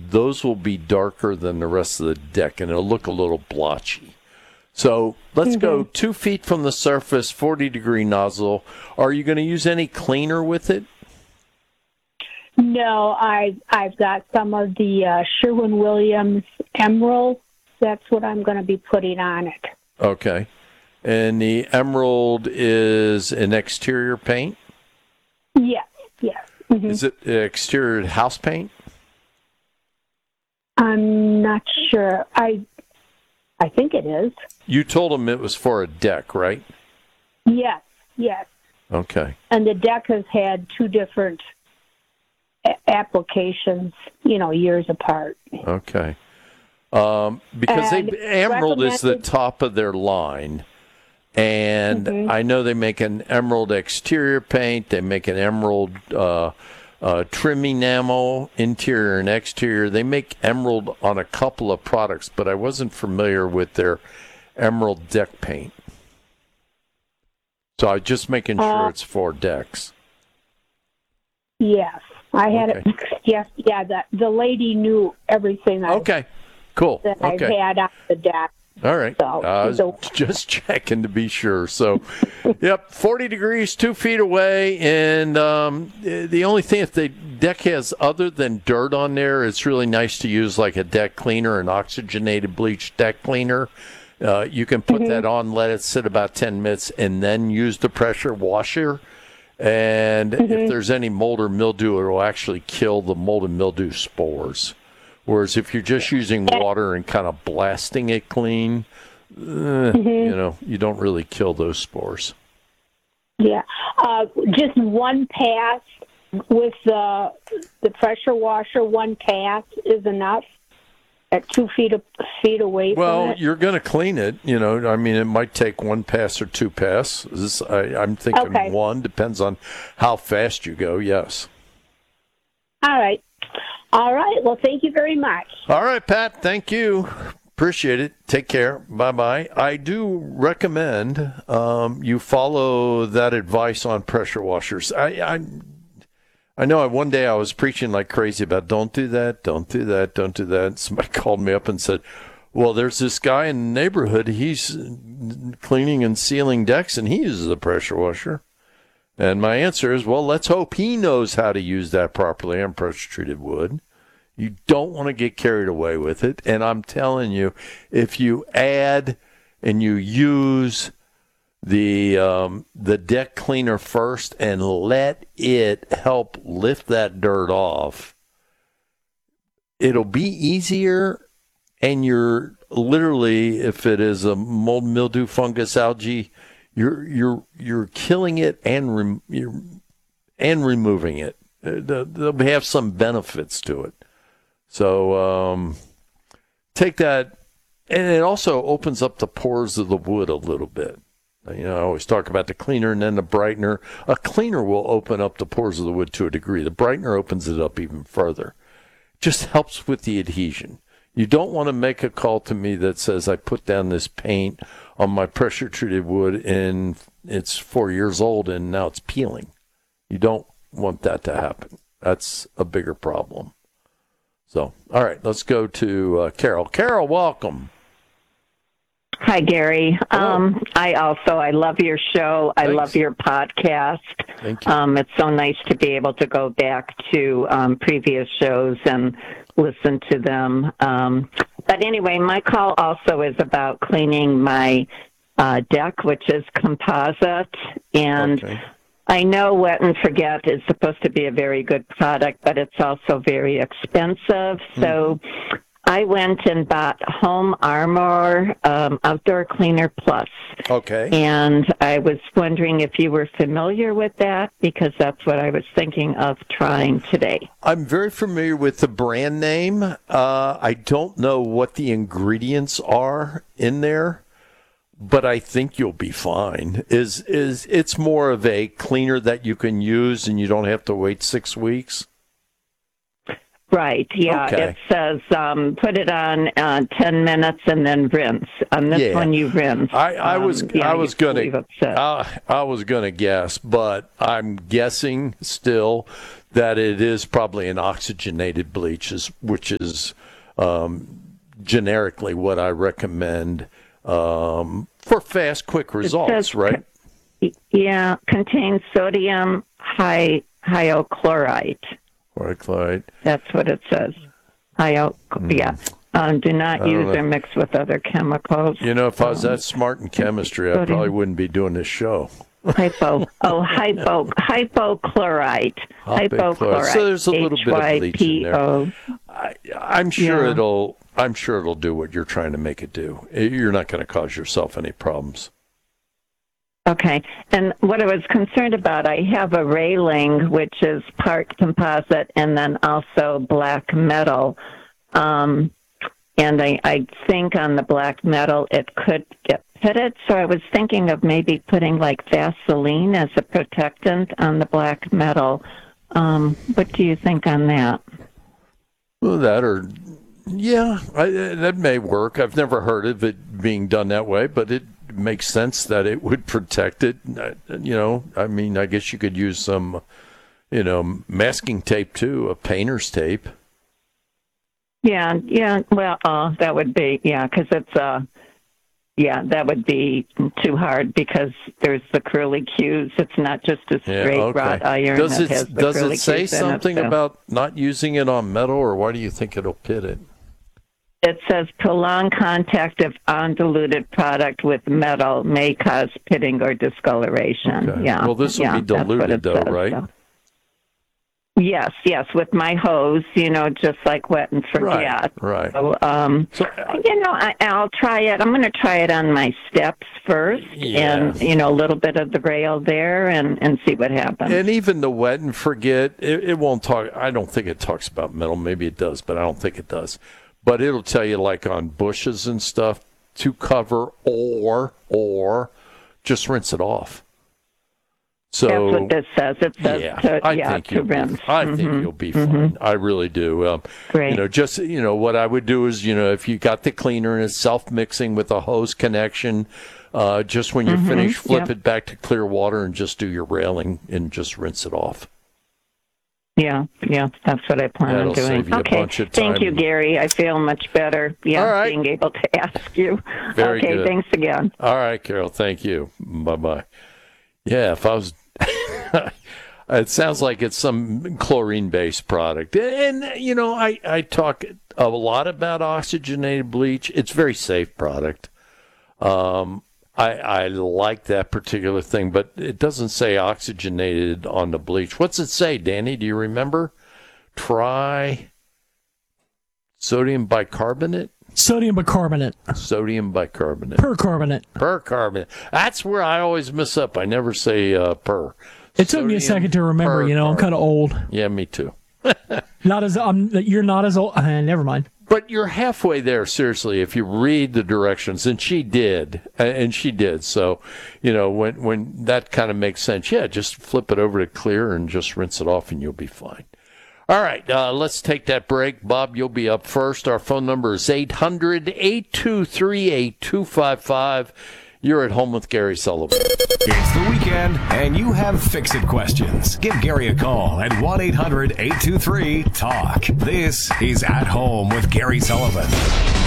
those will be darker than the rest of the deck, and it'll look a little blotchy. So let's go 2 feet from the surface, 40-degree nozzle. Are you going to use any cleaner with it? No, I've got some of the Sherwin-Williams Emerald. That's what I'm going to be putting on it. Okay. And the Emerald is an exterior paint? Yes. Mm-hmm. Is it exterior house paint? I'm not sure. I think it is. You told them it was for a deck, right? Yes. Okay. And the deck has had 2 different applications, years apart. Okay. Because Emerald is the top of their line. And I know they make an Emerald exterior paint. They make an Emerald trim enamel, interior and exterior. They make Emerald on a couple of products, but I wasn't familiar with their Emerald deck paint. So I'm just making sure it's for decks. Yes. I had it. Yes, the lady knew everything. Cool. That I had on the deck. All right. I was just checking to be sure. So, 40 degrees, 2 feet away. And the only thing, if the deck has other than dirt on there, it's really nice to use like a deck cleaner, an oxygenated bleach deck cleaner. You can put that on, let it sit about 10 minutes, and then use the pressure washer. And if there's any mold or mildew, it will actually kill the mold and mildew spores. Whereas if you're just using water and kind of blasting it clean, you don't really kill those spores. Yeah. Just one pass with the pressure washer, one pass is enough at 2 feet away from it? Well, you're going to clean it. It might take 1 pass or 2 passes. I'm thinking 1. Depends on how fast you go, yes. All right. Well, thank you very much. All right, Pat. Thank you. Appreciate it. Take care. Bye-bye. I do recommend you follow that advice on pressure washers. I know one day I was preaching like crazy about don't do that, don't do that, don't do that. Somebody called me up and said, well, there's this guy in the neighborhood. He's cleaning and sealing decks, and he uses a pressure washer. And my answer is, well, let's hope he knows how to use that properly on pressure-treated wood. You don't want to get carried away with it. And I'm telling you, if you add and you use the deck cleaner first and let it help lift that dirt off, it'll be easier. And you're literally, if it is a mold, mildew, fungus, algae, you're killing it and removing it. They'll have some benefits to it. So take that, and it also opens up the pores of the wood a little bit. I always talk about the cleaner and then the brightener. A cleaner will open up the pores of the wood to a degree. The brightener opens it up even further. Just helps with the adhesion. You don't want to make a call to me that says, I put down this paint on my pressure-treated wood and it's 4 years old and now it's peeling. You don't want that to happen. That's a bigger problem. So, all right, let's go to Carol. Carol, welcome. Hi, Gary. I love your show. Thanks. I love your podcast. Thank you. It's so nice to be able to go back to previous shows and listen to them. But anyway, my call also is about cleaning my deck, which is composite. And I know Wet and Forget is supposed to be a very good product, but it's also very expensive. So I went and bought Home Armor Outdoor Cleaner Plus. Okay. And I was wondering if you were familiar with that, because that's what I was thinking of trying today. I'm very familiar with the brand name. I don't know what the ingredients are in there, but I think you'll be fine. It's more of a cleaner that you can use and you don't have to wait 6 weeks? Right, yeah. Okay. It says put it on 10 minutes and then rinse. On this one, you rinse. I was gonna guess, but I'm guessing still that it is probably an oxygenated bleach, which is generically what I recommend for fast, quick results, right? Yeah, contains sodium hypochlorite. Chloride. That's what it says. Yeah. Do not use or mix with other chemicals. You know, if I was that smart in chemistry, I probably wouldn't be doing this show. Hypochlorite. Hypochlorite. So there's a little bit of bleach in there. I'm sure Yeah. I'm sure it'll do what you're trying to make it do. You're not going to cause yourself any problems. Okay. And what I was concerned about, I have a railing, which is part composite and then also black metal. And I think on the black metal it could get pitted. So I was thinking of maybe putting like Vaseline as a protectant on the black metal. What do you think on that? Well, that may work. I've never heard of it being done that way, but it makes sense that it would protect it. I mean, I guess you could use some, masking tape too, a painter's tape. Yeah. Well, that would be, because it's, that would be too hard because there's the curly cues. It's not just a straight wrought iron. Does it say something about not using it on metal, or why do you think it'll pit it? It says prolonged contact of undiluted product with metal may cause pitting or discoloration. Okay. Yeah. Well, this will be diluted, though, says, right? So. Yes, with my hose, just like wet and forget. Right. So, I'll try it. I'm going to try it on my steps first, and a little bit of the rail there, and see what happens. And even the wet and forget, it won't talk. I don't think it talks about metal. Maybe it does, but I don't think it does. But it'll tell you, like on bushes and stuff, to cover or just rinse it off. So that's what this says. It says to rinse. I think you'll be fine. I really do. Great. What I would do is, if you got the cleaner and it's self-mixing with a hose connection, just when you're finished, flip it back to clear water and just do your railing and just rinse it off. Yeah, that's what I plan on doing. Save you a bunch of time. Thank you, Gary. I feel much better. Yeah, all right. Being able to ask you. Very good. Thanks again. All right, Carol. Thank you. Bye-bye. Yeah, if I was... it sounds like it's some chlorine-based product. And, I talk a lot about oxygenated bleach. It's a very safe product. I like that particular thing, but it doesn't say oxygenated on the bleach. What's it say, Danny? Do you remember? Try sodium bicarbonate? Sodium bicarbonate. Sodium bicarbonate. Percarbonate. Percarbonate. That's where I always mess up. I never say per. It took me a second to remember. I'm kind of old. Yeah, me too. You're not as old. Never mind. But you're halfway there, seriously, if you read the directions, and she did. So, when that kind of makes sense, just flip it over to clear and just rinse it off, and you'll be fine. All right, let's take that break. Bob, you'll be up first. Our phone number is 800-823-8255. You're at home with Gary Sullivan. It's the weekend, and you have Fix-It questions. Give Gary a call at 1-800-823-TALK. This is At Home with Gary Sullivan.